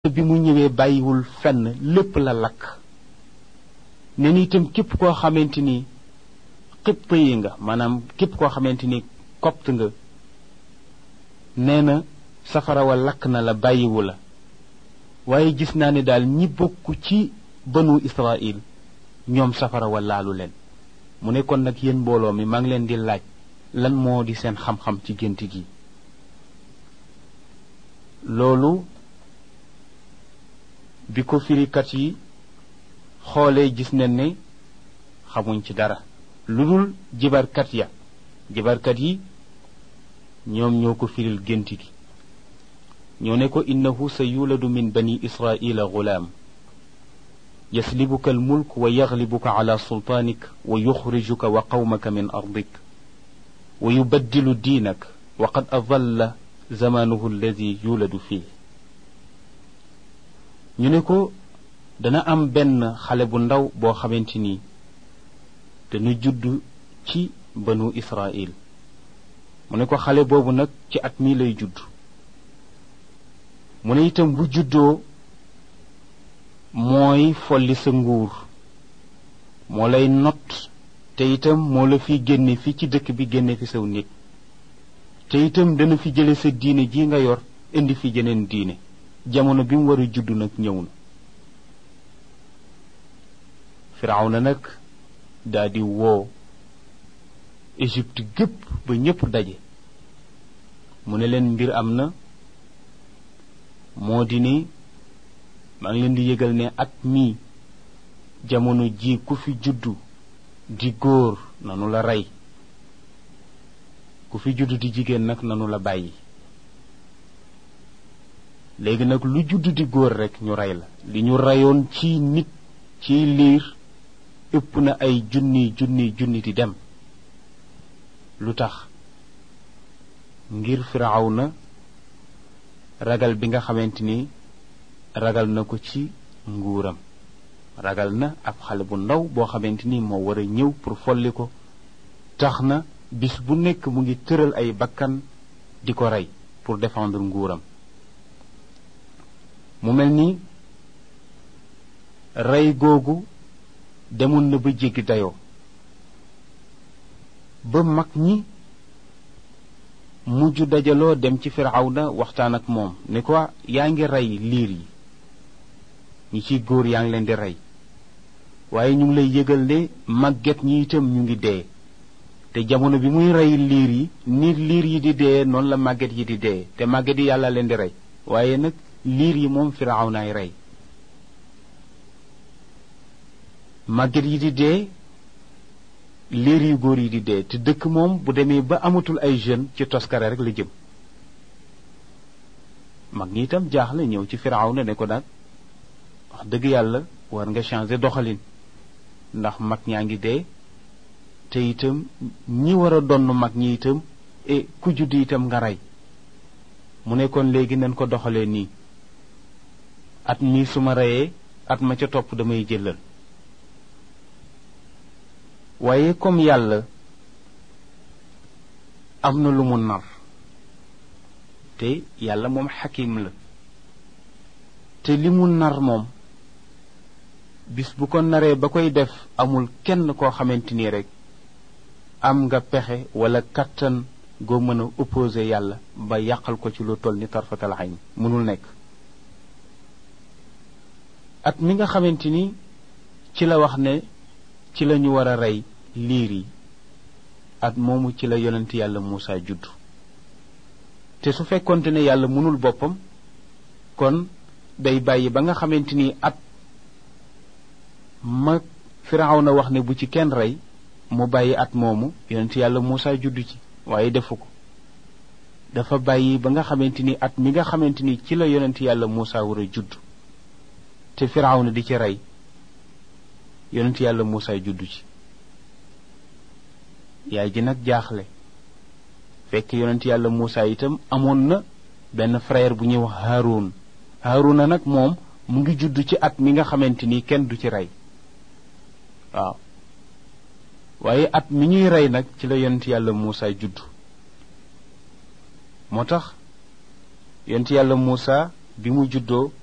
bi mu ñëwee bàyyiwul fenn lépp la lakk ne ni itam képp koo xamante ni xipp yi nga maanaam képp koo xamante ni copt nga nee na safara wa lakk na la bàyyiwu la waaye gis naa ne daal ñi bokk ci banu Israil ñoom safara wa laalu leen mu ne kon nag yéen mbooloo mi maa ngi leen di laaj lan moo di seen xam-xam ci gént gi loolu bi ko firikat yi xoolee gis nañ ne xamuñ ci dara lu dul jibarkat yi ñoom ñoo ko firil gént gi ñoo ne ko innahu sa yuladu min bani israila gulaam yaslibuka almulk wa yaglibuka ala sultaanik wa yuxrijuka wa qawmaka min ardik wa yubaddilu diinak wa qad adalla zamanuhu alladi yuladu fii ñu ne ko dana am benn xale bu ndaw boo xamante ni dana judd ci banu Israil mu ne ko xale boobu nag ci at mii lay judd mu ne itam bu juddoo mooy folli sa nguur moo lay not te itam moo la fi génne fi ci dëkk bi génne fi saw nit te itam dana fi jële sa diine ji nga yor indi fi jeneen diine jamono bi mu war a judd nag ñëw na Firawna nag daldi woo Égypte gépp ba ñépp daje mu ne leen mbir am na moo di ni maa ngi leen di yëgal ne at mii jamono ji ku fi juddu di góor nanu la rey ku fi juddu di jigéen nag nanu la bàyyi léegi nag lu juddu di góor rekk ñu rey la li ñu reyoon ci nit ci liir ëpp na ay junni di dem lu tax ngir Firawna ragal bi nga xamante ni ragal na ko ci nguuram ragal na ab xale bu ndaw boo xamante ni moo war a ñëw pour folli ko tax na bis bu nekk mu ngi tëral ay bakkan di ko rey pour défendre nguuram mu mel ni rey googu demoon na ba jéggi dayoo ba mag ñi mujj dajaloo dem ci Firawna waxtaan ak moom ne ko yaa ngi rey liir yi ñi ciy góor yaa ngi leen di rey waaye ñu ngi lay yëgal ne màgget ñi itam ñu ngi dee te jamono bi muy rey liir yi ni liir yi di dee noonu la màgget yi di dee te màgget yi yàlla leen di rey waaye nag liir yi moom Firawnaay rey màgget yi di dee liir yu góor yi di dee te dëkk moom bu demee ba amatul ay jeunes ci toskare rek la jëm mag ñi itam jaaxle ñëw ci Firawna ne ko daal wax dëgg yàlla war nga changer doxalin ndax mag ñaa ngi dee te itam ñi war a donn mag ñi itam ku judd itam nga rey mu ne kon léegi nañ ko doxalee nii at mii su ma reyee at ma ca topp damay jëlal waaye comme yàlla am na lu mu nar te yàlla moom xakim la te li mu nar moom bis bu ko naree ba koy def amul kenn koo xamante ni rek am nga pexe wala kattan goo mën a opposer yàlla ba yàqal ko ci lu toll ni tarfatal ayn mënul nekk at mi nga xamante ni ci la wax ne ci la ñu war a rey liir yi at moomu ci la yonent yàlla Muusa judd te su fekkonte ne yàlla mënul boppam kon day bàyyi ba nga xamante ni at ma Firawna wax ne bu ci kenn rey mu bàyyi at moomu yonent yàlla Muusa judd ci waaye defu ko dafa bàyyi ba nga xamante ni at mi nga xamante ni ci la yonent yàlla Muusa war a judd te Firawna di ci rey yonent yàlla Muusa juddu ci yaay ji nag jaaxle fekk yonent yàlla Muusa itam amoon na benn frère bu ñuy wax Haaruna nag moom mu ngi judd ci at mi nga xamante ni kenn du ci rey waaw waaye at mi ñuy rey nag ci la yonent yàlla Muusa judd moo tax yonent yàlla Muusa bi mu juddoo